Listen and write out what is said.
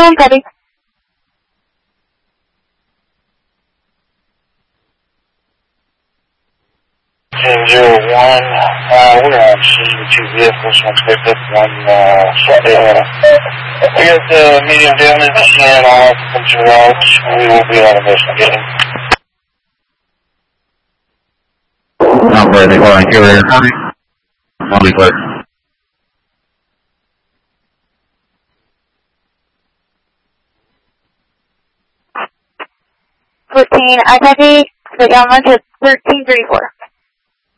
10-01, copy. 10-01, we're actually two vehicles, one picked up, one flat. We got the medium damage and all occupancy routes. We will be on investigating. Operating on carrier copy. I'll be clear. 14, I copy. So y'all went to 1334.